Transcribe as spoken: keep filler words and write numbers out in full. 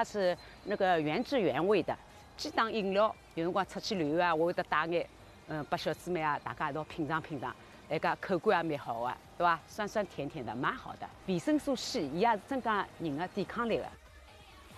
是那个原汁原味的。既当饮料，有辰光出去旅游啊，我会得带眼，嗯，拨小姊妹啊，大家一道品尝品尝，那个口感也蛮好的，对伐？酸酸甜甜的，蛮好的。维生素 C，伊也是增加人的抵抗力的。